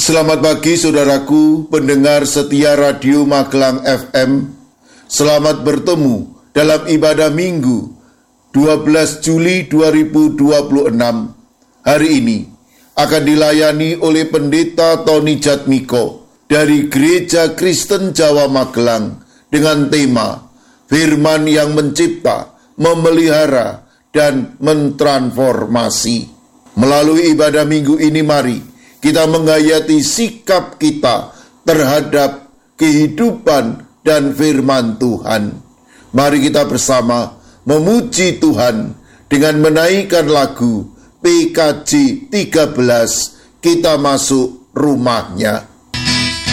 Selamat pagi saudaraku, pendengar setia Radio Magelang FM. Selamat bertemu dalam ibadah Minggu 12 Juli 2026. Hari ini akan dilayani oleh Pendeta Tony Jatmiko dari Gereja Kristen Jawa Magelang dengan tema Firman yang mencipta, memelihara, dan mentransformasi. Melalui ibadah Minggu ini mari kita menghayati sikap kita terhadap kehidupan dan firman Tuhan. Mari kita bersama memuji Tuhan dengan menaikkan lagu PKJ 13, Kita Masuk Rumahnya.